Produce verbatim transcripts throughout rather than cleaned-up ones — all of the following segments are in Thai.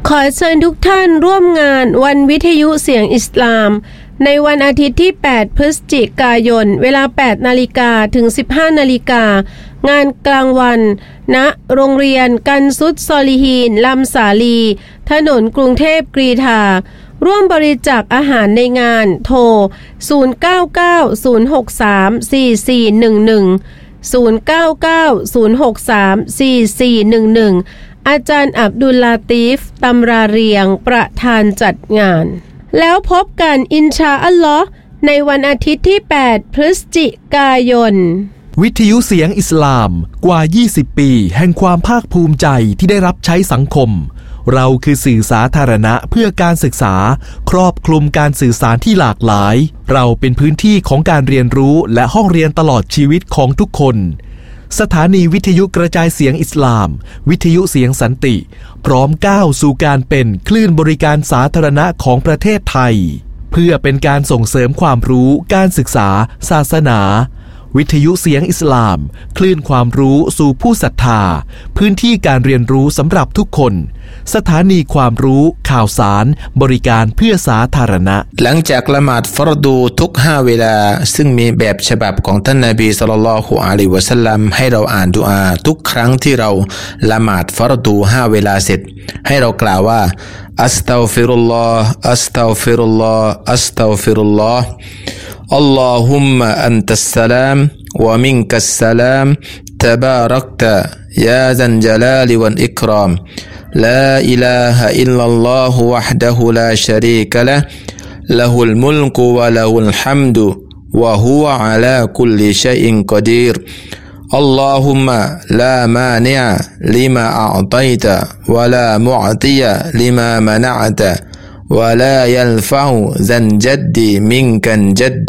ขอเชิญทุกท่านร่วมงานวันวิทยุเสียงอิสลามในวันอาทิตย์ที่แปดพฤศจิกายนเวลา แปดนาฬิกา ถึง สิบห้านาฬิกา งานกลางวันณโรงเรียนกันซุดซอลิฮีนลำสาลีถนนกรุงเทพกรีฑาร่วมบริจาคอาหารในงานโทรศูนย์ เก้า เก้า ศูนย์ หก สาม สี่ สี่ หนึ่ง หนึ่ง ศูนย์ เก้า เก้า ศูนย์ หก สาม สี่ สี่ หนึ่ง หนึ่ง อาจารย์อับดุลลาตีฟตำราเรียงประธานจัดงานแล้วพบกันอินชาอัลลอฮ์ในวันอาทิตย์ที่แปดพฤศจิกายนวิทยุเสียงอิสลามกว่ายี่สิบปีแห่งความภาคภูมิใจที่ได้รับใช้สังคมเราคือสื่อสาธารณะเพื่อการศึกษาครอบคลุมการสื่อสารที่หลากหลายเราเป็นพื้นที่ของการเรียนรู้และห้องเรียนตลอดชีวิตของทุกคนสถานีวิทยุกระจายเสียงอิสลามวิทยุเสียงสันติพร้อมก้าวสู่การเป็นคลื่นบริการสาธารณะของประเทศไทยเพื่อเป็นการส่งเสริมความรู้การศึกษาศาสนาวิทยุเสียงอิสลามคลื่นความรู้สู่ผู้ศรัทธาพื้นที่การเรียนรู้สำหรับทุกคนสถานีความรู้ข่าวสารบริการเพื่อสาธารณะหลังจากละหมาดฟรดูทุกห้าเวลาซึ่งมีแบบฉบับของท่านนบีศ็อลลัลลอฮุอะลัยฮิวะซัลลัมให้เราอ่านดุอาทุกครั้งที่เราละหมาดฟรดูห้าเวลาเสร็จให้เรากล่าวว่าอัสตัฆฟิรุลลอฮ์อัสตัฆฟิรุลลอฮ์อัสตัฆฟิรุลลอฮ์อัลลอฮุมมะอันตัสสลามวะมินกัสสลามตะบารักตะยาซัลญะลาลิวัลอิกรามลาอิลาฮะอิลลัลลอฮุวะห์ดะฮูลาชะรีกะละห์ละฮุลมุลกุวะละฮุลฮัมดุวะฮุวะอะลาคุลลิชัยอินกอดีรอัลลอฮุมมะลามานิอะลิมาอะอ์ฏอยตะวะลามุอ์ติยะลิมามะนะอ์ตะولا ينفع ذا الجد منك الجد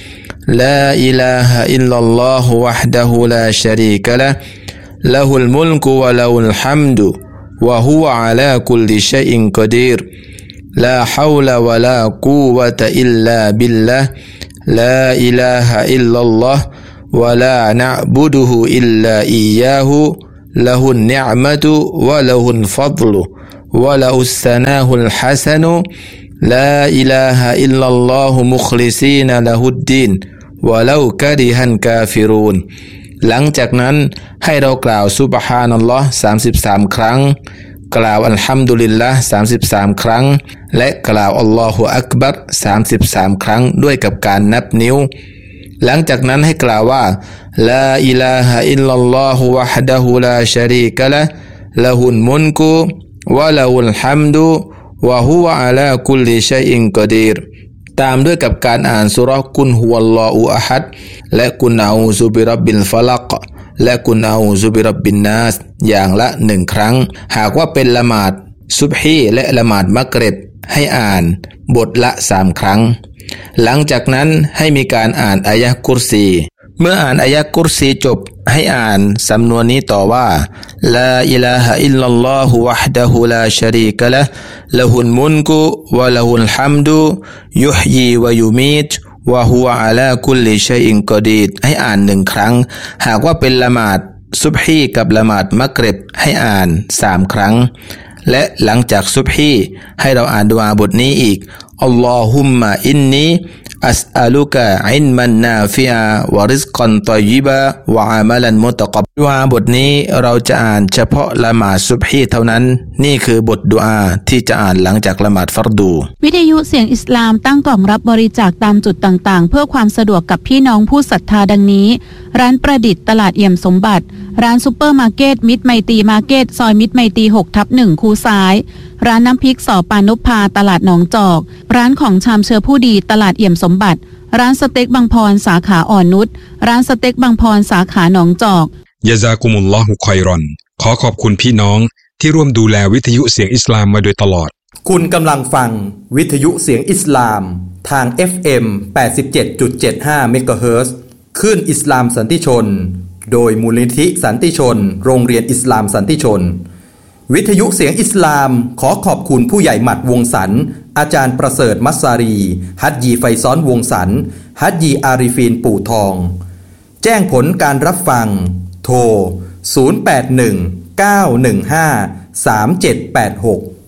لا إله إلا الله وحده لا شريك له له الملك وله الحمد وهو على كل شيء قدير لا حول ولا قوة إلا بالله لا إله إلا الله ولا نعبده إلا إياه له النعمة وله الفضل وله الثناء الحسن لا إله إلا الله مخلصين له الدين ولو كره الكافرون หลังจากนั้นให้เรากล่าวซุบฮานัลลอฮ์สามสิบสามครั้งกล่าวอัลฮัมดุลิลละห์สามสิบสามครั้งและกล่าวอัลลอฮุอักบัรสามสิบสามครั้งด้วยกับการนับนิ้วหลังจากนั้นให้กล่าวว่าลาอิลาฮะอิลลัลลอฮุวะห์ดะฮูลาชะรีกะละห์ละฮุลมุลกุวะละฮุลฮัมดุวะฮุวะอะลาคุลลิชัยอินกอดีรตามด้วยกับการอ่านซูเราะห์กุลฮุวัลลอฮุอะฮัดและกุลอาอูซุบิร็อบบิลฟะลักและกุลอาอูซุบิร็อบบินนาสอย่างละหนึ่งครั้งหากว่าเป็นละหมาดซุบฮีและละหมาดมักริบให้อ่านบทละสามครั้งหลังจากนั้นให้มีการอ่านอายะห์กุรซีเมื่ออ่านอายะห์กุรซีจบให้อ่านสำนวนนี้ต่อว่าลาอิลาฮะอิลลัลลอฮุวะห์ดะฮูลาชะรีกะละห์ละฮุลมุลกุวะละฮุลฮัมดุยุฮยีวะยุมีตวะฮุวะอะลาคุลลิชัยอินกอดีรให้อ่านหนึ่งครั้งหากว่าเป็นละหมาดซุบฮีกับละหมาดมักริบให้อ่านสามครั้งและหลังจากซุบฮีให้เราอ่านดุอาบทนี้อีกอัลลอฮุมมะอินนีอัสอะลุกะอิลมันนาฟิอะวะริซกันฏอยยิบะวะอามัลันมุตะกับดุอาบทนี้เราจะอ่านเฉพาะละหมาดซุบฮีเท่านั้นนี่คือบทดุอาที่จะอ่านหลังจากละหมาดฟัรดูวิทยุเสียงอิสลามตั้งกล่องรับบริจาคตามจุดต่างๆเพื่อความสะดวกกับพี่น้องผู้ศรัทธาดังนี้ร้านประดิษฐ์ตลาดเอี่ยมสมบัติร้านซุปเปอร์มาร์เก็ตมิตรไมตรีมาร์เก็ตซอยมิตรไมตรี หกทับหนึ่ง คูซ้ายร้านน้ำพริกสอปานพพาตลาดหนองจอกร้านของชามเชอผู้ดีตลาดเอี่ยมสมบัติร้านสเต็กบางพรสาขาอ่อนนุชร้านสเต็กบางพรสาขาหนองจอกยะซากุมุลลอฮุค็อยรอนขอขอบคุณพี่น้องที่ร่วมดูแลวิทยุเสียงอิสลามมาโดยตลอดคุณกำลังฟังวิทยุเสียงอิสลามทาง เอฟ เอ็ม แปดสิบเจ็ดจุดเจ็ดห้า เมกะเฮิรตซ์คลื่นอิสลามสันติชนโดยมูลนิธิสันติชนโรงเรียนอิสลามสันติชนวิทยุเสียงอิสลามขอขอบคุณผู้ใหญ่หมัดวงสรรอาจารย์ประเสริฐมัสซารีฮัจญีไฟซ้อนวงสรรฮัจญีอาริฟีนปู่ทองแจ้งผลการรับฟังโทรศูนย์ แปด หนึ่ง เก้า หนึ่ง ห้า สาม เจ็ด แปด หก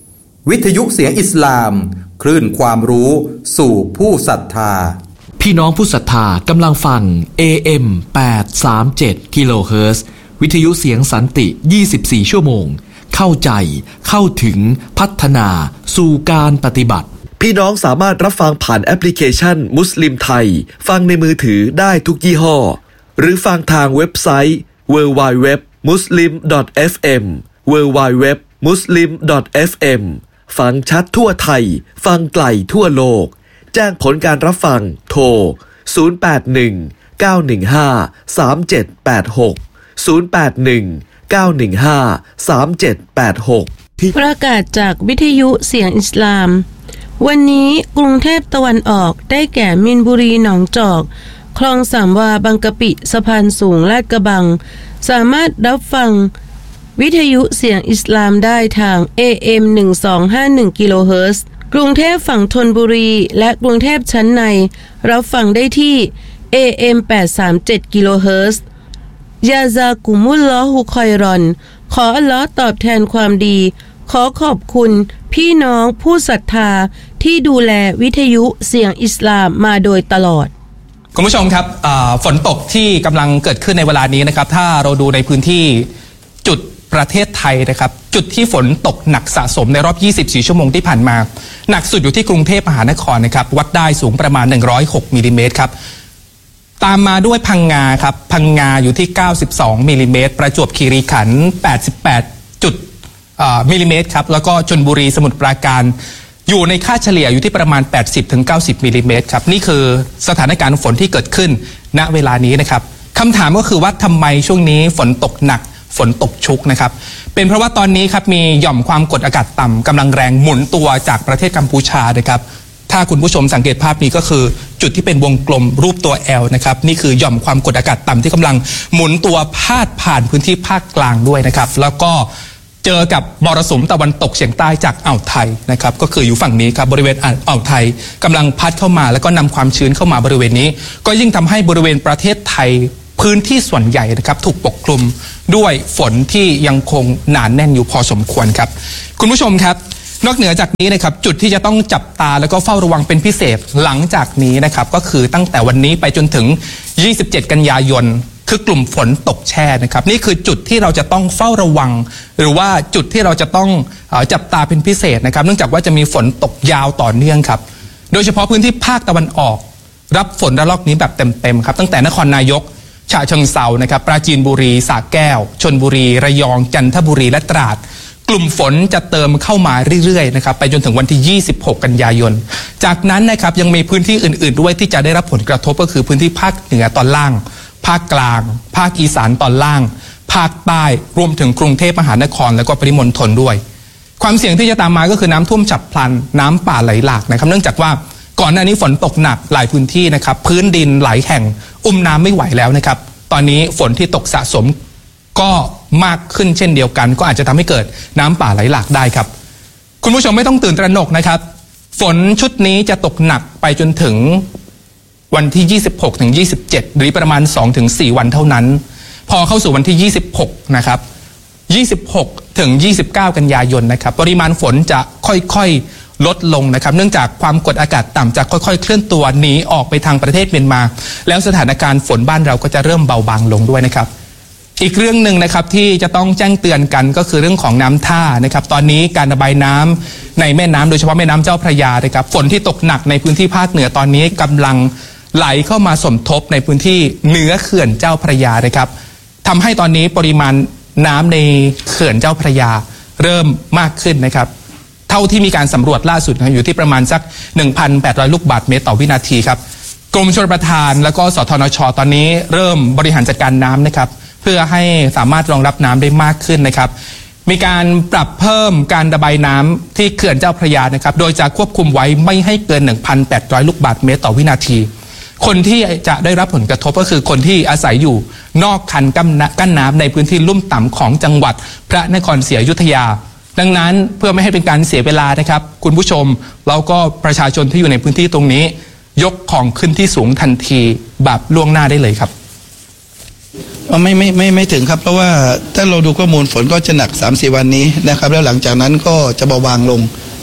วิทยุเสียงอิสลามคลื่นความรู้สู่ผู้ศรัทธาพี่น้องผู้ศรัทธากำลังฟัง เอ เอ็ม แปดร้อยสามสิบเจ็ด กิโลเฮิรตซ์วิทยุเสียงสันติยี่สิบสี่ชั่วโมงเข้าใจเข้าถึงพัฒนาสู่การปฏิบัติพี่น้องสามารถรับฟังผ่านแอปพลิเคชันมุสลิมไทยฟังในมือถือได้ทุกยี่ห้อหรือฟังทางเว็บไซต์ ดับเบิลยู ดับเบิลยู ดับเบิลยู ดอท มุสลิม ดอท เอฟ เอ็ม ดับเบิลยู ดับเบิลยู ดับเบิลยู ดอท มุสลิม ดอท เอฟ เอ็ม ฟังชัดทั่วไทยฟังไกลทั่วโลกแจ้งผลการรับฟังโทรศูนย์ แปด หนึ่ง เก้า หนึ่ง ห้า สาม เจ็ด แปด หก ศูนย์ แปด หนึ่ง เก้า หนึ่ง ห้า สาม เจ็ด แปด หกประกาศจากวิทยุเสียงอิสลามวันนี้กรุงเทพตะวันออกได้แก่มินบุรีหนองจอกคลองสามวาบางกะปิสะพานสูงลาดกระบังสามารถรับฟังวิทยุเสียงอิสลามได้ทาง เอ เอ็ม หนึ่งสองห้าหนึ่ง กิโลเฮิรตซ์กรุงเทพฝั่งธนบุรีและกรุงเทพชั้นในรับฟังได้ที่ เอ เอ็ม แปดร้อยสามสิบเจ็ด กิโลเฮิรตซ์ยาซากุมุลลอฮุคอยรอนขออัลเลาะห์ตอบแทนความดีขอขอบคุณพี่น้องผู้ศรัทธาที่ดูแลวิทยุเสียงอิสลามมาโดยตลอดคุณผู้ชมครับฝนตกที่กำลังเกิดขึ้นในเวลานี้นะครับถ้าเราดูในพื้นที่จุดประเทศไทยนะครับจุดที่ฝนตกหนักสะสมในรอบยี่สิบสี่ชั่วโมงที่ผ่านมาหนักสุดอยู่ที่กรุงเทพมหานครนะครับวัดได้สูงประมาณหนึ่งร้อยหกมิลลิเมตรครับตามมาด้วยพังงาครับพังงาอยู่ที่เก้าสิบสองมิลลิเมตรประจวบคีรีขันธ์แปดสิบแปดจุดมิลลิเมตรครับแล้วก็ชลบุรีสมุทรปราการอยู่ในค่าเฉลี่ยอยู่ที่ประมาณ แปดสิบถึงเก้าสิบ มิลลิเมตรครับนี่คือสถานการณ์ฝนที่เกิดขึ้นณเวลานี้นะครับคำถามก็คือว่าทำไมช่วงนี้ฝนตกหนักฝนตกชุกนะครับเป็นเพราะว่าตอนนี้ครับมีหย่อมความกดอากาศต่ำกำลังแรงหมุนตัวจากประเทศกัมพูชานะครับถ้าคุณผู้ชมสังเกตภาพนี้ก็คือจุดที่เป็นวงกลมรูปตัว แอล นะครับนี่คือหย่อมความกดอากาศต่ำที่กำลังหมุนตัวพาดผ่านพื้นที่ภาคกลางด้วยนะครับแล้วก็เจอกับมรสุมตะวันตกเฉียงใต้จากอ่าวไทยนะครับก็คืออยู่ฝั่งนี้ครับบริเวณอ่าวไทยกำลังพัดเข้ามาแล้วก็นำความชื้นเข้ามาบริเวณนี้ก็ยิ่งทำให้บริเวณประเทศไทยพื้นที่ส่วนใหญ่นะครับถูกปกคลุมด้วยฝนที่ยังคงหนาแน่นอยู่พอสมควรครับคุณผู้ชมครับนอกเหนือจากนี้นะครับจุดที่จะต้องจับตาแล้วก็เฝ้าระวังเป็นพิเศษหลังจากนี้นะครับก็คือตั้งแต่วันนี้ไปจนถึงยี่สิบเจ็ดกันยายนคือกลุ่มฝนตกแช่นะครับนี่คือจุดที่เราจะต้องเฝ้าระวังหรือว่าจุดที่เราจะต้องจับตาเป็นพิเศษนะครับเนื่องจากว่าจะมีฝนตกยาวต่อเนื่องครับโดยเฉพาะพื้นที่ภาคตะวันออกรับฝนระลอกนี้แบบเต็มๆครับตั้งแต่นครนายกฉะเชิงเทรานะครับปราจีนบุรีสระแก้วชลบุรีระยองจันทบุรีและตราดกลุ่มฝนจะเติมเข้ามาเรื่อยๆนะครับไปจนถึงวันที่ยี่สิบหกกันยายนจากนั้นนะครับยังมีพื้นที่อื่นๆด้วยที่จะได้รับผลกระทบก็คือพื้นที่ภาคเหนือตอนล่างภาคกลางภาคอีสานตอนล่างภาคใต้รวมถึงกรุงเทพมหานครและก็ปริมณฑลด้วยความเสี่ยงที่จะตามมาก็คือน้ำท่วมฉับพลันน้ำป่าไหลหลากนะครับเนื่องจากว่าก่อนหน้านี้ฝนตกหนักหลายพื้นที่นะครับพื้นดินหลายแห่งอุ้มน้ำไม่ไหวแล้วนะครับตอนนี้ฝนที่ตกสะสมก็มากขึ้นเช่นเดียวกันก็อาจจะทำให้เกิดน้ำป่าไหลหลากได้ครับคุณผู้ชมไม่ต้องตื่นตระหนกนะครับฝนชุดนี้จะตกหนักไปจนถึงวันที่ยี่สิบหกถึงยี่สิบเจ็ดหรือประมาณ สองถึงสี่ วันเท่านั้นพอเข้าสู่วันที่ยี่สิบหกนะครับยี่สิบหกถึงยี่สิบเก้ากันยายนนะครับปริมาณฝนจะค่อยๆลดลงนะครับเนื่องจากความกดอากาศต่ำจะค่อยๆเคลื่อนตัวหนีออกไปทางประเทศเมียนมาแล้วสถานการณ์ฝนบ้านเราก็จะเริ่มเบาบางลงด้วยนะครับอีกเรื่องหนึ่งนะครับที่จะต้องแจ้งเตือนกันก็คือเรื่องของน้ำท่านะครับตอนนี้การระบายน้ำในแม่น้ำโดยเฉพาะแม่น้ำเจ้าพระยานะครับฝนที่ตกหนักในพื้นที่ภาคเหนือตอนนี้กำลังไหลเข้ามาสมทบในพื้นที่เหนือเขื่อนเจ้าพระยานะครับทำให้ตอนนี้ปริมาณน้ำในเขื่อนเจ้าพระยาเริ่มมากขึ้นนะครับเท่าที่มีการสำรวจล่าสุดนะอยู่ที่ประมาณสัก หนึ่งพันแปดร้อย ลูกบาศก์เมตรต่อวินาทีครับกรมชลประทานแล้วก็สทนช.ตอนนี้เริ่มบริหารจัดการน้ำนะครับเพื่อให้สามารถรองรับน้ำได้มากขึ้นนะครับมีการปรับเพิ่มการระบายน้ำที่เขื่อนเจ้าพระยานะครับโดยจะควบคุมไว้ไม่ให้เกิน หนึ่งพันแปดร้อย ลูกบาศก์เมตรต่อวินาทีคนที่จะได้รับผลกระทบก็คือคนที่อาศัยอยู่นอกคันกั้นน้ำในพื้นที่ลุ่มต่ำของจังหวัดพระนครศรีอยุธยาดังนั้นเพื่อไม่ให้เป็นการเสียเวลานะครับคุณผู้ชมแล้วก็ประชาชนที่อยู่ในพื้นที่ตรงนี้ยกของขึ้นที่สูงทันทีแบบล่วงหน้าได้เลยครับไม่ไม่ไม่ไม่ถึงครับเพราะว่าถ้าเราดูข้อมูลฝนก็จะหนัก สามสี่ วันนี้นะครับแล้วหลังจากนั้นก็จะเบาบางลง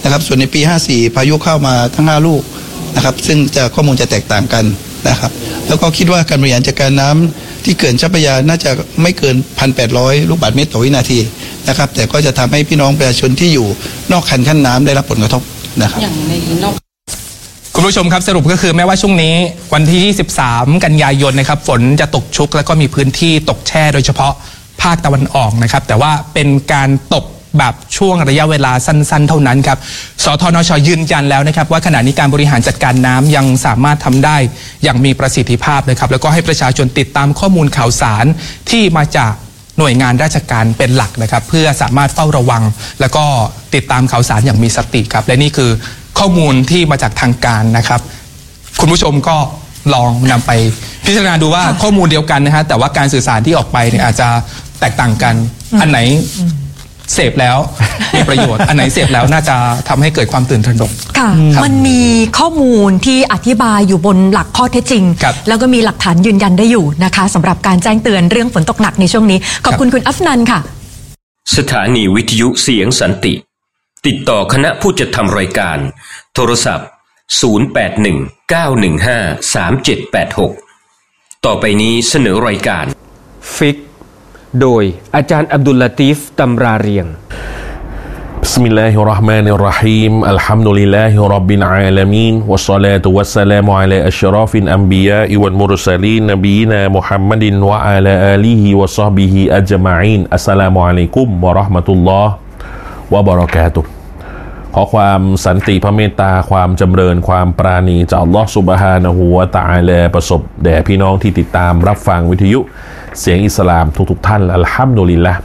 นะครับส่วนในปีห้าสี่พายุเข้ามาทั้งห้าลูกนะครับซึ่งจะข้อมูลจะแตกต่างกันนะครับแล้วก็คิดว่าการบริหารจัดการน้ำที่เขื่อนเจ้าพระยาน่าจะไม่เกิน หนึ่งพันแปดร้อย ลูกบาศก์เมตรต่อวินาทีนะครับแต่ก็จะทำให้พี่น้องประชาชนที่อยู่นอกคันกั้นน้ำได้รับผลกระทบนะครับอย่างในนอกคุณผู้ชมครับสรุปก็คือแม้ว่าช่วงนี้วันที่ยี่สิบสามกันยายนนะครับฝนจะตกชุกแล้วก็มีพื้นที่ตกแช่โดยเฉพาะภาคตะวันออกนะครับแต่ว่าเป็นการตกแบบช่วงระยะเวลาสั้นๆเท่านั้นครับสทนช.ยืนยันแล้วนะครับว่าขณะนี้การบริหารจัดการน้ำยังสามารถทำได้อย่างมีประสิทธิภาพนะครับแล้วก็ให้ประชาชนติดตามข้อมูลข่าวสารที่มาจากหน่วยงานราชการเป็นหลักนะครับเพื่อสามารถเฝ้าระวังแล้วก็ติดตามข่าวสารอย่างมีสติครับและนี่คือข้อมูลที่มาจากทางการนะครับคุณผู้ชมก็ลองนำไปพิจารณาดูว่าข้อมูลเดียวกันนะฮะแต่ว่าการสื่อสารที่ออกไปเนี่ยอาจจะแตกต่างกันอันไหนเสพแล้วมีประโยชน์อันไหนเสพแล้วน่าจะทำให้เกิดความตื่นตระหนกค่ะมันมีข้อมูลที่อธิบายอยู่บนหลักข้อเท็จจริงแล้วก็มีหลักฐานยืนยันได้อยู่นะคะสำหรับการแจ้งเตือนเรื่องฝนตกหนักในช่วงนี้ขอบคุณคุณอัฟนันค่ะสถานีวิทยุเสียงสันติติดต่อคณะผู้จัดทำรายการโทรศัพท์ศูนย์ แปด หนึ่ง เก้า หนึ่ง ห้า สาม เจ็ด แปด หกต่อไปนี้เสนอรายการฟิกโดยอาจารย์อับดุลลาตีฟตำราเรียงบิสมิลลาฮิรเราะห์มานิรเราะฮีมอัลฮัมดุลิลลาฮิร็อบบิลอาลามีนวัสศอลาตุวัสสลามุอะลาอัชรอฟิลอัมบิยาอิวัลมุรสลีนนบีนามุฮัมมัดวะอะลาอาลีฮิวะศอฮบิฮิอัจมะอีนอัสสลามุอะลัยกุมวะเราะห์มะตุลลอฮ์วะบะเราะกาตุฮ์ขอความสันติพระเมตตาความจำเริญความปราณีจากอัลลอฮฺซุบฮานะฮูวะตะอาลาประสบแด่พี่น้องที่ติดตามรับฟังวิทยุเสียงอิสลามทุกๆท่านอัลฮัมดุลิลละห์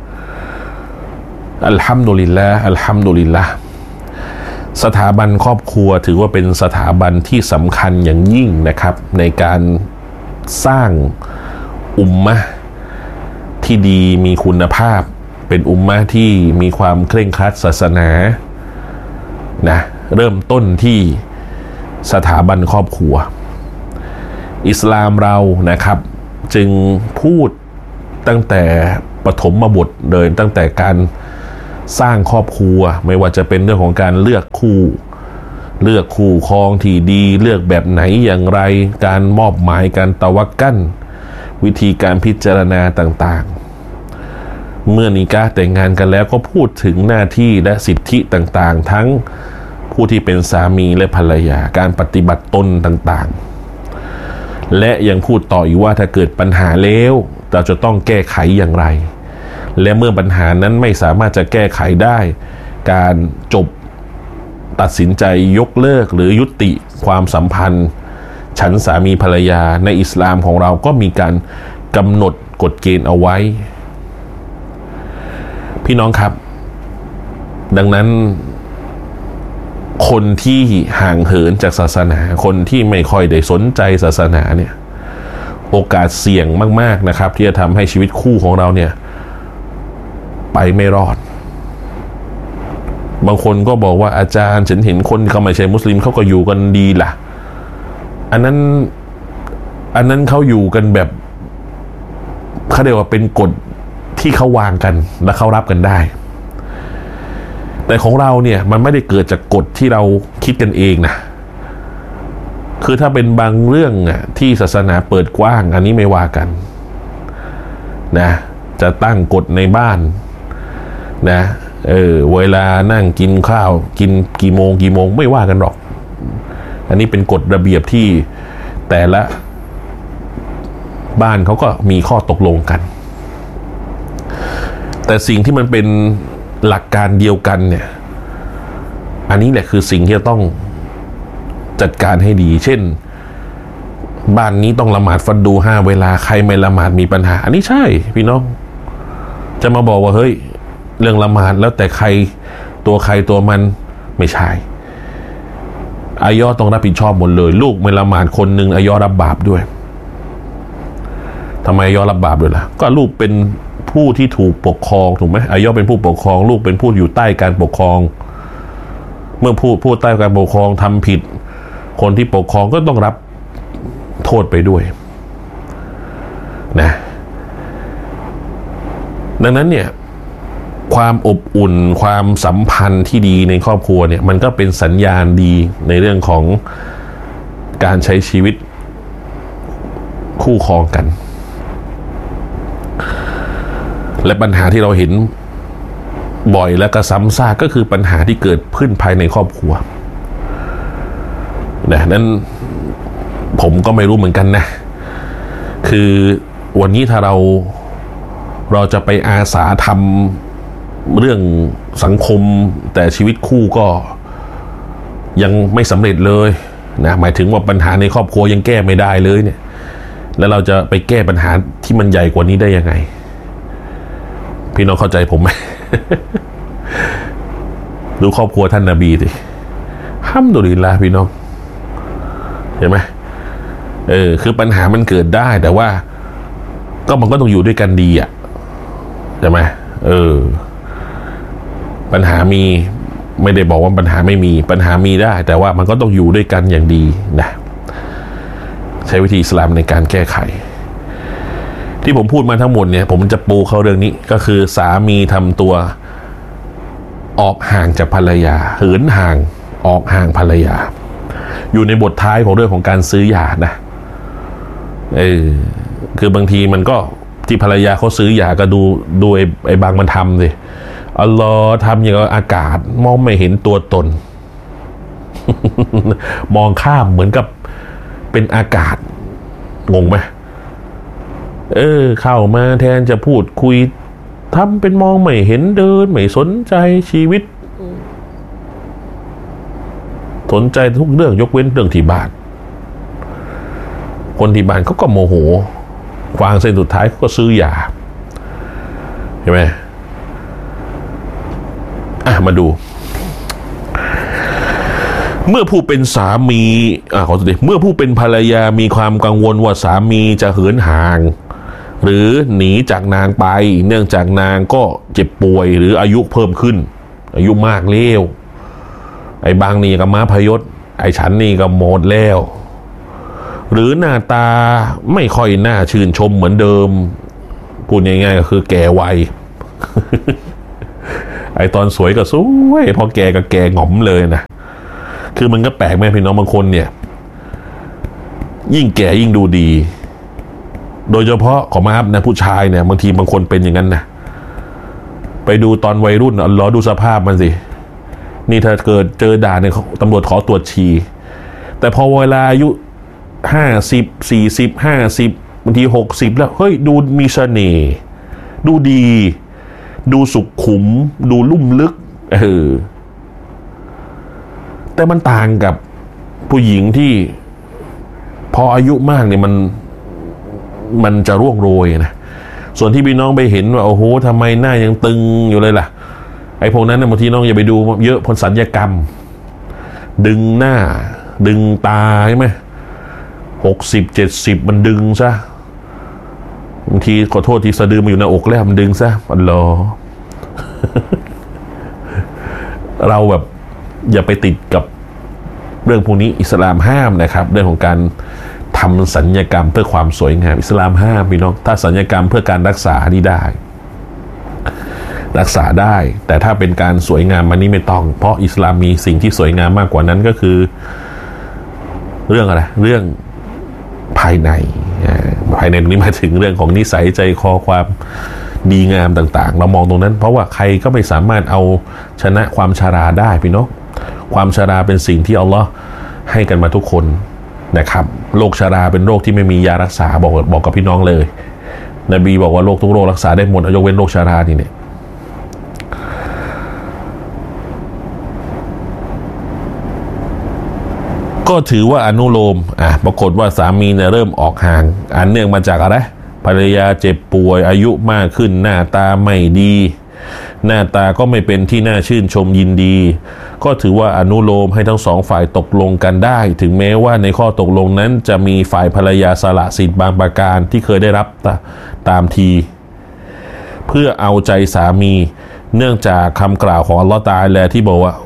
อัลฮัมดุลิลละห์อัลฮัมดุลิลละห์สถาบันครอบครัวถือว่าเป็นสถาบันที่สำคัญอย่างยิ่งนะครับในการสร้างอุมมะห์ที่ดีมีคุณภาพเป็นอุมมะห์ที่มีความเคร่งครัดศาสนานะเริ่มต้นที่สถาบันครอบครัวอิสลามเรานะครับจึงพูดตั้งแต่ปฐมบทเลยตั้งแต่การสร้างครอบครัวไม่ว่าจะเป็นเรื่องของการเลือกคู่เลือกคู่ครองที่ดีเลือกแบบไหนอย่างไรการมอบหมายการตะวักกัลวิธีการพิจารณาต่างๆเมื่อนิกะห์แต่งงานกันแล้วก็พูดถึงหน้าที่และสิทธิต่างๆทั้งผู้ที่เป็นสามีและภรรยาการปฏิบัติตนต่างๆและยังพูดต่ออีกว่าถ้าเกิดปัญหาแล้วเราจะต้องแก้ไขอย่างไรและเมื่อปัญหานั้นไม่สามารถจะแก้ไขได้การจบตัดสินใจยกเลิกหรือยุติความสัมพันธ์ฉันสามีภรรยาในอิสลามของเราก็มีการกำหนดกฎเกณฑ์เอาไว้พี่น้องครับดังนั้นคนที่ห่างเหินจากศาสนาคนที่ไม่ค่อยได้สนใจศาสนาเนี่ยโอกาสเสี่ยงมากๆนะครับที่จะทำให้ชีวิตคู่ของเราเนี่ยไปไม่รอดบางคนก็บอกว่าอาจารย์ฉันเห็นคนเขาไม่ใช่มุสลิมเขาก็อยู่กันดีล่ะอันนั้นอันนั้นเขาอยู่กันแบบเขาเรียกว่าเป็นกฎที่เขาวางกันและเขารับกันได้แต่ของเราเนี่ยมันไม่ได้เกิดจากกฎที่เราคิดกันเองนะคือถ้าเป็นบางเรื่องอ่ะที่ศาสนาเปิดกว้างอันนี้ไม่ว่ากันนะจะตั้งกฎในบ้านนะเออเวลานั่งกินข้าวกินกี่โมงกี่โมงไม่ว่ากันหรอกอันนี้เป็นกฎระเบียบที่แต่ละบ้านเขาก็มีข้อตกลงกันแต่สิ่งที่มันเป็นหลักการเดียวกันเนี่ยอันนี้แหละคือสิ่งที่จะต้องจัดการให้ดีเช่นบ้านนี้ต้องละหมาดฟัดดูห้าเวลาใครไม่ละหมาดมีปัญหาอันนี้ใช่พี่น้องจะมาบอกว่าเฮ้ยเรื่องละหมาดแล้วแต่ใครตัวใครตัวมันไม่ใช่อายอต้องรับผิดชอบหมดเลยลูกไม่ละหมาดคนหนึ่งอายอรับบาปด้วยทำไมอายอรับบาปด้วยล่ะก็ลูกเป็นผู้ที่ถูกปกครองถูกไหมอายอเป็นผู้ปกครองลูกเป็นผู้อยู่ใต้การปกครองเมื่อผู้ผู้ใต้การปกครองทำผิดคนที่ปกครองก็ต้องรับโทษไปด้วยนะดังนั้นเนี่ยความอบอุ่นความสัมพันธ์ที่ดีในครอบครัวเนี่ยมันก็เป็นสัญญาณดีในเรื่องของการใช้ชีวิตคู่ครองกันและปัญหาที่เราเห็นบ่อยและก็ซ้ำซากก็คือปัญหาที่เกิดขึ้นภายในครอบครัวนะนั้นผมก็ไม่รู้เหมือนกันนะคือวันนี้ถ้าเราเราจะไปอาสาทำเรื่องสังคมแต่ชีวิตคู่ก็ยังไม่สำเร็จเลยนะหมายถึงว่าปัญหาในครอบครัวยังแก้ไม่ได้เลยเนี่ยแล้วเราจะไปแก้ปัญหาที่มันใหญ่กว่านี้ได้ยังไงพี่น้องเข้าใจผมไหม ดูครอบครัวท่านนบีดิฮัมดุลิลลาห์พี่น้องเห็นไหมเออคือปัญหามันเกิดได้แต่ว่าก็มันก็ต้องอยู่ด้วยกันดีอ่ะใช่ไหมเออปัญหามีไม่ได้บอกว่าปัญหาไม่มีปัญหามีได้แต่ว่ามันก็ต้องอยู่ด้วยกันอย่างดีนะใช้วิธีอิสลามในการแก้ไขที่ผมพูดมาทั้งหมดเนี่ยผมจะปูเข้าเรื่องนี้ก็คือสามีทำตัวออกห่างจากภรรยาเหินห่างออกห่างภรรยาอยู่ในบทท้ายของเรื่องของการซื้อหย่านะเออคือบางทีมันก็ที่ภรรยาเขาซื้อหย่าก็ดูดูไอ้ไอ้บางมันทำสิอัลลอฮ์ทำอย่างอากาศมองไม่เห็นตัวตน มองข้ามเหมือนกับเป็นอากาศงงไหมเออเข้ามาแทนจะพูดคุยทำเป็นมองไม่เห็นเดินไม่สนใจชีวิตสนใจทุกเรื่องยกเว้นเรื่องที่บ้านคนที่บ้านเขาก็โมโหวางเส้นสุดท้ายเขาก็ซื้อยาเห็นไหมอ่ะมาดูเมื่อผู้เป็นสามีอ่ะขอโทษทีเมื่อผู้เป็นภรรยามีความกังวลว่าสามีจะเหินห่างหรือหนีจากนางไปเนื่องจากนางก็เจ็บป่วยหรืออายุเพิ่มขึ้นอายุมากแล้วไอ้บางนี่ก็ม้าพยศไอ้ฉันนี่ก็หมดแล้วหรือหน้าตาไม่ค่อยน่าชื่นชมเหมือนเดิมพูดง่ายๆก็คือแก่วัย ไอ้ตอนสวยก็สวยพอแก่ก็แก่หง่อมเลยนะคือมันก็แปลกแม่พี่น้องบางคนเนี่ยยิ่งแก่ยิ่งดูดีโดยเฉพาะขอมาครับนะผู้ชายเนี่ยบางทีบางคนเป็นอย่างนั้นนะไปดูตอนวัยรุ่นอัลเลาะห์ดูสภาพมันสินี่ถ้าเกิดเจอด่าเนี่ยตำรวจขอตรวจฉี่แต่พอเวลาอายุห้าสิบสี่สิบห้าสิบบางทีหกสิบแล้วเฮ้ยดูมีเสน่ห์ดูดีดูสุขุมดูลุ่มลึกเออแต่มันต่างกับผู้หญิงที่พออายุมากเนี่ยมันมันจะร่วงโรยนะส่วนที่พี่น้องไปเห็นว่าโอ้โหทำไมหน้ายังตึงอยู่เลยล่ะไอ้พวกนั้นนะบางทีน้องอย่าไปดูเยอะพลศัลยกรรมดึงหน้าดึงตาใช่ไหมหกสิบเจ็ดสิบมันดึงซะบางทีขอโทษที่สะดือมาอยู่ในอกแล้วมันดึงซะอัลลอฮ์ เราแบบอย่าไปติดกับเรื่องพวกนี้อิสลามห้ามนะครับเรื่องของการทำสัญญกรรมเพื่อความสวยงามอิสลามห้ามพี่น้องถ้าสัญญกรรมเพื่อการรักษานี่ได้รักษาได้แต่ถ้าเป็นการสวยงามมันนี่ไม่ต้องเพราะอิสลามมีสิ่งที่สวยงามมากกว่านั้นก็คือเรื่องอะไรเรื่องภายในภายในตรงนี้มาถึงเรื่องของนิสัยใจคอความดีงามต่างๆเรามองตรงนั้นเพราะว่าใครก็ไม่สามารถเอาชนะความชราได้พี่น้องความชราเป็นสิ่งที่อัลลอฮ์ให้กันมาทุกคนนะครับโรคชราเป็นโรคที่ไม่มียารักษาบอกบอกกับพี่น้องเลยนบีบอกว่าโรคทุกโรครักษาได้หมดยกเว้นโรคชรานี่เนี่ยก็ถือว่าอนุโลมอ่ะปรากฏว่าสามีเนี่ยเริ่มออกห่างอันเนื่องมาจากอะไรภรรยาเจ็บป่วยอายุมากขึ้นหน้าตาไม่ดีหน้าตาก็ไม่เป็นที่น่าชื่นชมยินดีก็ถือว่าอนุโลมให้ทั้งสองฝ่ายตกลงกันได้ถึงแม้ว่าในข้อตกลงนั้นจะมีฝ่ายภรรยาสละสิทธิ์บางประการที่เคยได้รับตามทีเพื่อเอาใจสามีเนื่องจากคำกล่าวของอัลลอฮฺตะอาลาที่บอกว่า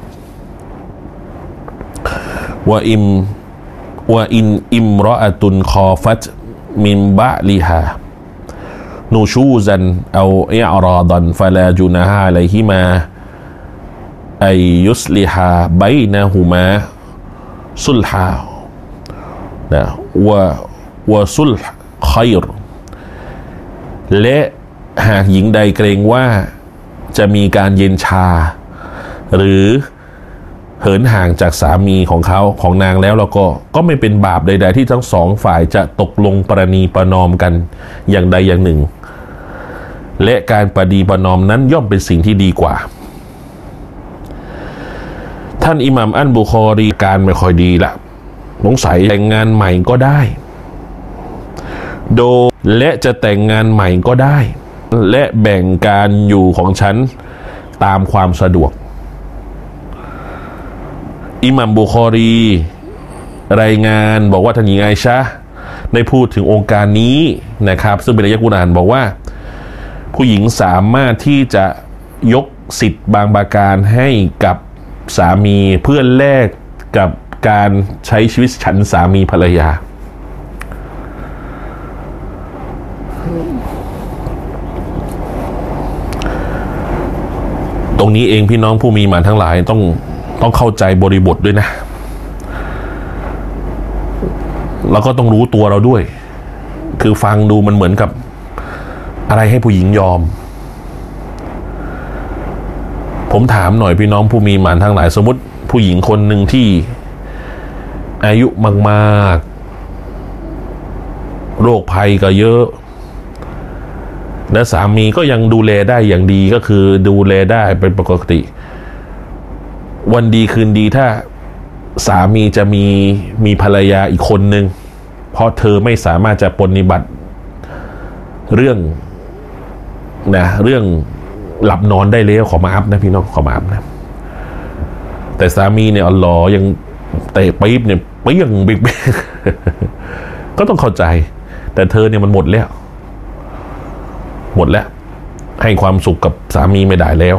ว่าอิมว่าอินอิมรออะตุนคอฟัตมินบะลิฮานูชูซันเอาอิอรอดันฟะลาจุนะฮาอะลัยฮิมาอัยยุสลิฮาบัยนะฮุมาสุลฮานะวะวะสุลฮ์ค็อยรและหากหญิงใดเกรงว่าจะมีการเย็นชาหรือเหินห่างจากสามีของเขาของนางแล้วแล้วก็ก็ไม่เป็นบาปใดๆที่ทั้งสองฝ่ายจะตกลงประนีประนอมกันอย่างใดอย่างหนึ่งและการประนีประนอมนั้นย่อมเป็นสิ่งที่ดีกว่าท่านอิหม่ามอัลบุคอรีการไม่ค่อยดีละสงสัยแต่งงานใหม่ก็ได้โดยและจะแต่งงานใหม่ก็ได้และแบ่งการอยู่ของฉันตามความสะดวกอิหม่ามบุคอรีรายงานบอกว่าท่านหญิงไอชะห์ได้พูดถึงองค์การนี้นะครับซึ่งเป็นอายะห์กุรอานบอกว่าผู้หญิงสามารถที่จะยกสิทธิ์บางประการให้กับสามีเพื่อแลกกับการใช้ชีวิตฉันสามีภรรยาตรงนี้เองพี่น้องผู้มีหมานทั้งหลายต้องต้องเข้าใจบริบทด้วยนะแล้วก็ต้องรู้ตัวเราด้วยคือฟังดูมันเหมือนกับอะไรให้ผู้หญิงยอมผมถามหน่อยพี่น้องผู้มีหมานทั้งหลายสมมติผู้หญิงคนหนึ่งที่อายุมากๆโรคภัยก็เยอะและสามีก็ยังดูแลได้อย่างดีก็คือดูแลได้เป็นปกติวันดีคืนดีถ้าสามีจะมีมีภรรยาอีกคนนึงเพราะเธอไม่สามารถจะปฏิบัติเรื่องนะเรื่องหลับนอนได้แล้วขอมาอัพนะพี่น้องขอมาอัพนะแต่สามีเนี่ยอัลลอฮ์ยังเตะปี๊บเนี่ยเปี้ยงบิ๊กก็ต้องเข้าใจแต่เธอเนี่ยมันหมดแล้วหมดแล้วให้ความสุขกับสามีไม่ได้แล้ว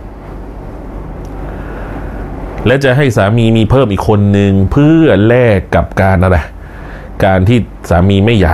และจะให้สามีมีเพิ่มอีกคนหนึ่งเพื่อแลกกับการอะไรการที่สามีไม่หย่า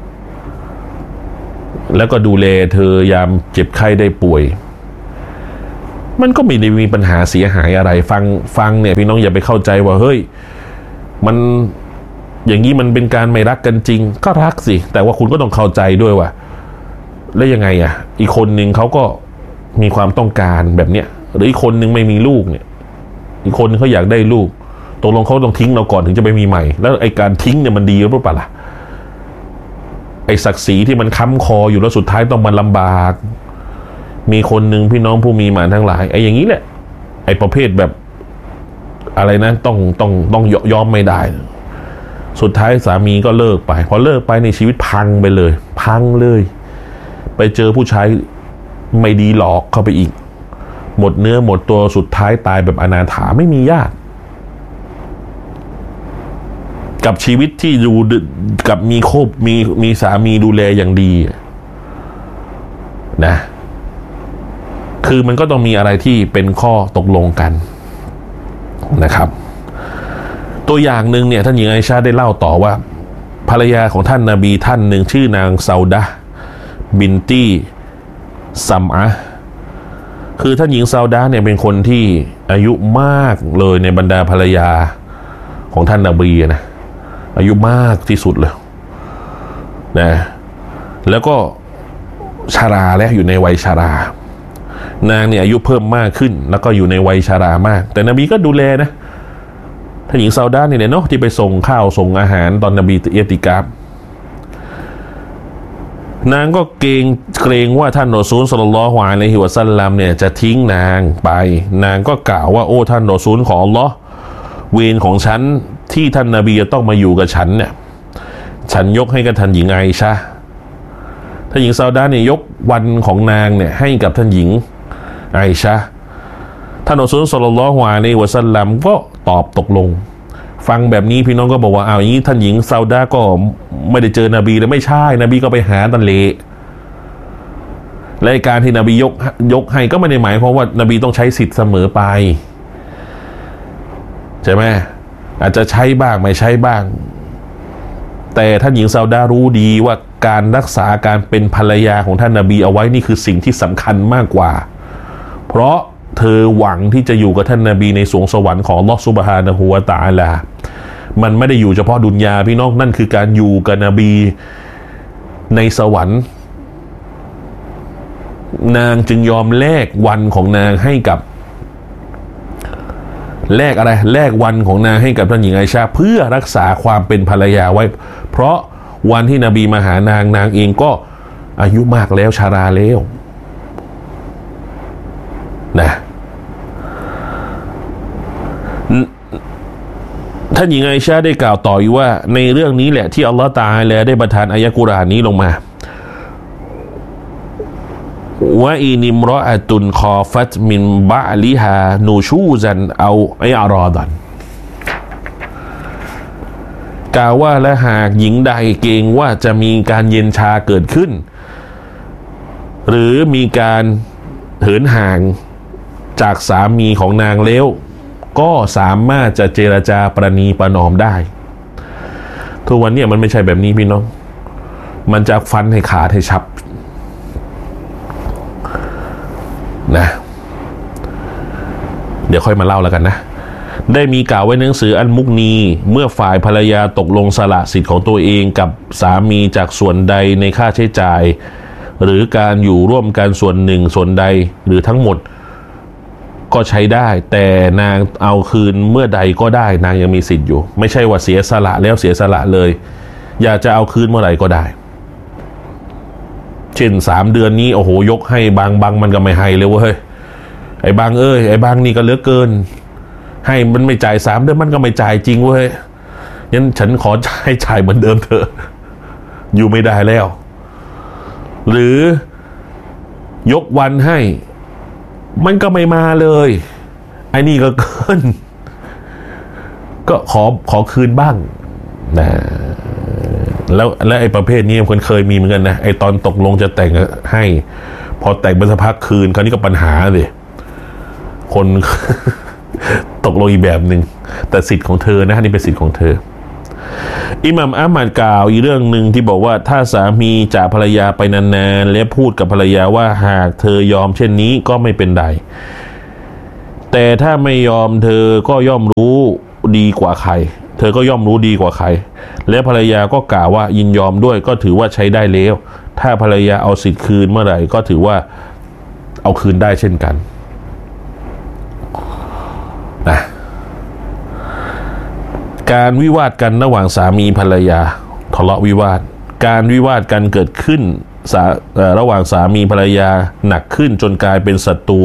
แล้วก็ดูแลเธอยามเจ็บไข้ได้ป่วยมันก็ไม่ได้มีปัญหาเสียหายอะไรฟังฟังเนี่ยพี่น้องอย่าไปเข้าใจว่าเฮ้ยมันอย่างนี้มันเป็นการไม่รักกันจริงก็รักสิแต่ว่าคุณก็ต้องเข้าใจด้วยว่าแล้วยังไงอ่ะอีกคนนึงเขาก็มีความต้องการแบบเนี้ยหรืออีกคนนึงไม่มีลูกเนี่ยอีกคนนึงเขาอยากได้ลูกตกลงเขาต้องทิ้งเราก่อนถึงจะไปมีใหม่แล้วไอ้การทิ้งเนี่ยมันดีหรือเปล่าล่ะไอ้ศักดิ์ศรีที่มันค้ำคออยู่แล้วสุดท้ายต้องมาลำบากมีคนหนึ่งพี่น้องผู้มีหมานทั้งหลายไอ้อย่างนี้แหละไอ้ประเภทแบบอะไรนะต้องต้องต้องยอมไม่ได้สุดท้ายสามีก็เลิกไปพอเลิกไปในชีวิตพังไปเลยพังเลยไปเจอผู้ชายไม่ดีหลอกเข้าไปอีกหมดเนื้อหมดตัวสุดท้ายตายแบบอนาถาไม่มีญาติกับชีวิตที่ดูกับมีครอบมีมีสามีดูแลอย่างดีนะคือมันก็ต้องมีอะไรที่เป็นข้อตกลงกันนะครับตัวอย่างหนึ่งเนี่ยท่านหญิงไอชาได้เล่าต่อว่าภรรยาของท่านนบีท่านหนึ่งชื่อนางซาอุดะห์บินตี้ซัมอะห์คือท่านหญิงซาอุดะห์เนี่ยเป็นคนที่อายุมากเลยในบรรดาภรรยาของท่านนบีนะอายุมากที่สุดเลยนะแล้วก็ชราและอยู่ในวัยชรานางเนี่ยอายุเพิ่มมากขึ้นแล้วก็อยู่ในวัยชรามากแต่นบีก็ดูแลนะท่านหญิงซาอุดะห์เนี่ยเนาะที่ไปส่งข้าวส่งอาหารตอนนบีเอติกาฟนางก็เกรงเกรงว่าท่านรอซูลศ็อลลัลลอฮุอะลัยฮิวะซัลลัมเนี่ยจะทิ้งนางไปนางก็กล่าวว่าโอ้ท่านรอซูลของอัลเลาะห์เวรของฉันที่ท่านนบีจะต้องมาอยู่กับฉันเนี่ยฉันยกให้กับท่านหญิงไอชะห์ท่านหญิงซาอุดะห์เนี่ยยกวันของนางเนี่ยให้กับท่านหญิงไอชะห์ท่านรอซูลศ็อลลัลลอฮุอะลัยฮิวะซัลลัมก็ตอบตกลงฟังแบบนี้พี่น้องก็บอกว่าอ้าวอย่างนี้ท่านหญิงซาอุดะห์ก็ไม่ได้เจอนบีแล้วไม่ใช่นบีก็ไปหาตันเลและการที่นบียกยกให้ก็ไม่ได้หมายความว่านบีต้องใช้สิทธิ์เสมอไปใช่ไหมอาจจะใช้บ้างไม่ใช้บ้างแต่ท่านหญิงซาอุดารู้ดีว่าการรักษาการเป็นภรรยาของท่านนบีเอาไว้นี่คือสิ่งที่สำคัญมากกว่าเพราะเธอหวังที่จะอยู่กับท่านนบีในสวงสวรรค์ของอัลเลาะห์ซุบฮานะฮูวะตะอาลามันไม่ได้อยู่เฉพาะดุนยาพี่น้องนั่นคือการอยู่กับนบีในสวรรค์นางจึงยอมแลกวันของนางให้กับแลกอะไรแลกวันของนางให้กับท่านหญิงไอชาเพื่อรักษาความเป็นภรรยาไว้เพราะวันที่นบีมาหานางนางเองก็อายุมากแล้วชาราแล้วนะท่านหญิงไอชาได้กล่าวต่ออีกว่าในเรื่องนี้แหละที่อัลลอฮฺตะอาลาได้ประทานอายะกุรอานนี้ลงมาว่าอินิมรออะตุนคอฟัตมินบะลิฮานูชูซันเอาไออารอดันกล่าวว่าและหากหญิงใดเกรงว่าจะมีการเย็นชาเกิดขึ้นหรือมีการเหินห่างจากสามีของนางแล้วก็สามารถจะเจรจาประนีประนอมได้ทุกวันนี้มันไม่ใช่แบบนี้พี่น้องมันจะฟันให้ขาดให้ฉับนะเดี๋ยวค่อยมาเล่าแล้วกันนะได้มีกล่าวไว้ในหนังสืออันมุกนีเมื่อฝ่ายภรรยาตกลงสละสิทธิ์ของตัวเองกับสามีจากส่วนใดในค่าใช้จ่ายหรือการอยู่ร่วมกันส่วนหนึ่งส่วนใดหรือทั้งหมดก็ใช้ได้แต่นางเอาคืนเมื่อใดก็ได้นางยังมีสิทธิ์อยู่ไม่ใช่ว่าเสียสละแล้วเสียสละเลยอยากจะเอาคืนเมื่อไหร่ก็ได้เช่นสามเดือนนี้โอ้โหยกให้บางบางมันก็ไม่ให้เลยเว้ยไอ้บางเอ้ยไอ้บางนี่ก็เหลือเกินให้มันไม่จ่ายสามเดือนมันก็ไม่จ่ายจริงเว้ยงั้นฉันขอให้จ่ายเหมือนเดิมเถอะอยู่ไม่ได้แล้วหรือยกวันให้มันก็ไม่มาเลยไอ้นี่ก็เกินก็ขอขอคืนบ้างนะแล้วและไอ้ประเภทนี้คนเคยมีเหมือนกันนะไอ้ตอนตกลงจะแต่งให้พอแต่งไปสักพักคืนคราวนี้ก็ปัญหาสิคน ตกลงอีกแบบหนึ่งแต่สิทธิ์ของเธอนะนี่เป็นสิทธิ์ของเธออิหม่ามอะห์มัดกล่าวอีกเรื่องหนึ่งที่บอกว่าถ้าสามีจากภรรยาไปนานๆและพูดกับภรรยาว่าหากเธอยอมเช่นนี้ก็ไม่เป็นไรแต่ถ้าไม่ยอมเธอก็ย่อมรู้ดีกว่าใครเธอก็ย่อมรู้ดีกว่าใครและภรรยาก็กล่าวว่ายินยอมด้วยก็ถือว่าใช้ได้แล้วถ้าภรรยาเอาสิทธิ์คืนเมื่อไหร่ก็ถือว่าเอาคืนได้เช่นกันนะการวิวาทกันระหว่างสามีภรรยาทะเลาะวิวาทการวิวาทกันเกิดขึ้นระหว่างสามีภรรยาหนักขึ้นจนกลายเป็นศัตรู